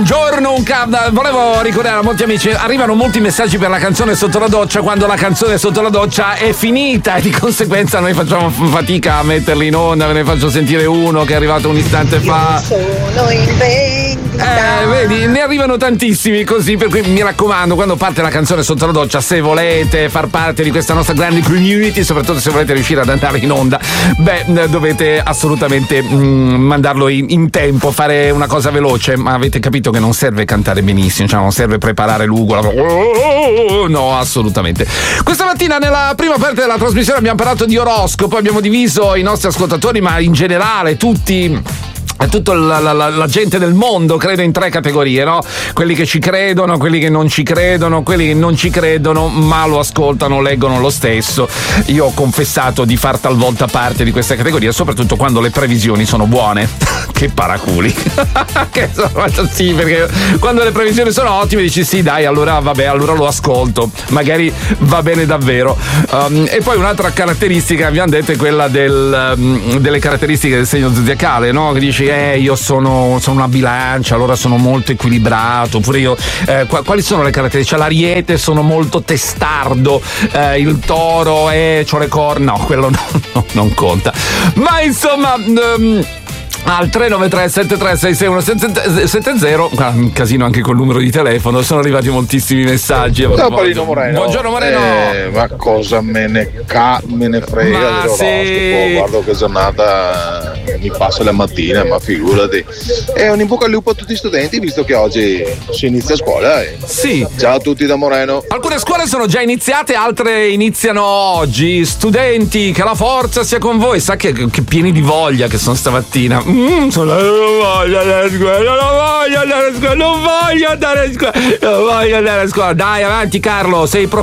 Buongiorno, volevo ricordare a molti amici, arrivano molti messaggi per la canzone sotto la doccia quando la canzone sotto la doccia è finita e di conseguenza noi facciamo fatica a metterli in onda. Ve ne faccio sentire uno che è arrivato un istante fa. Sono in vendita. Vedi, ne arrivano tantissimi così, per cui mi raccomando, quando parte la canzone sotto la doccia, se volete far parte di questa nostra grande community, soprattutto se volete riuscire ad andare in onda, dovete assolutamente mandarlo in tempo, fare una cosa veloce. Ma avete capito che non serve cantare benissimo, cioè non serve preparare l'ugola, no, assolutamente. Questa mattina nella prima parte della trasmissione abbiamo parlato di oroscopo, abbiamo diviso i nostri ascoltatori, ma in generale tutta la gente del mondo, credo, in 3 categorie, no? Quelli che ci credono, quelli che non ci credono, quelli che non ci credono ma lo ascoltano, leggono lo stesso. Io ho confessato di far talvolta parte di questa categoria, soprattutto quando le previsioni sono buone. Che paraculi. Sì, perché quando le previsioni sono ottime dici sì, dai, allora vabbè, allora lo ascolto, magari va bene davvero. E poi un'altra caratteristica, abbiamo detto, è quella delle caratteristiche del segno zodiacale, no? Che dici io sono una bilancia, allora sono molto equilibrato, oppure io quali sono le caratteristiche? L'Ariete, sono molto testardo, il Toro c'ho le corna, no, quello non conta, ma insomma al 393-7366-170, un casino anche col numero di telefono, sono arrivati moltissimi messaggi. Ciao Paolino Moreno. Buongiorno Moreno. Ma cosa me ne frega dell'oroscopo, sì. Guardo che giornata mi passa la mattina, ma figurati. E un in bocca al lupo a tutti gli studenti, visto che oggi si inizia scuola. Sì. Ciao a tutti da Moreno. Alcune scuole sono già iniziate, altre iniziano oggi. Studenti, che la forza sia con voi. Sa che pieni di voglia che sono stamattina. Non voglio andare a scuola, non voglio andare a scuola. Dai, avanti Carlo, sei